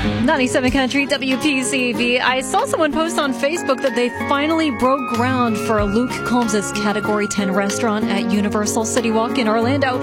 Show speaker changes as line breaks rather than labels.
97 Country WPCV. I saw someone post on Facebook that they finally broke ground for Luke Combs' Category 10 restaurant at Universal City Walk in Orlando.